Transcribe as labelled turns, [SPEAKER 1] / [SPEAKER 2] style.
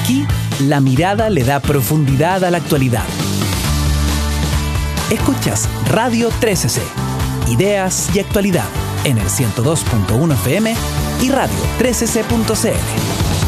[SPEAKER 1] Aquí, la mirada le da profundidad a la actualidad. Escuchas Radio 13C, ideas y actualidad en el 102.1 FM y radio13c.cl.